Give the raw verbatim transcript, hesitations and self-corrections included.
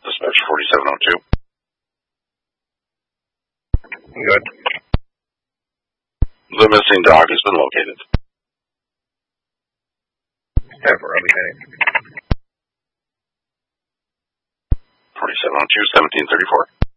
Dispatch forty-seven oh two. Good. The missing dog has been located. Pepperoni Penny. forty-seven oh two, seventeen thirty-four.